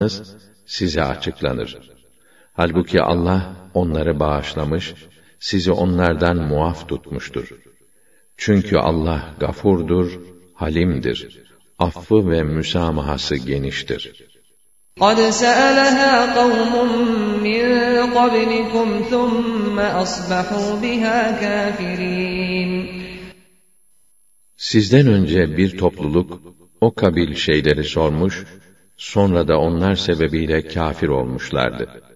size açıklanır. Halbuki Allah onları bağışlamış, sizi onlardan muaf tutmuştur. Çünkü Allah gafurdur, halimdir. Affı ve müsamahası geniştir. قَدْ سَأَلَهَا قَوْمٌ مِّن قَبْلِكُمْ ثُمَّ أَصْبَحُوا بِهَا كَافِرِينَ Sizden önce bir topluluk o kabil şeyleri sormuş, sonra da onlar sebebiyle kâfir olmuşlardı.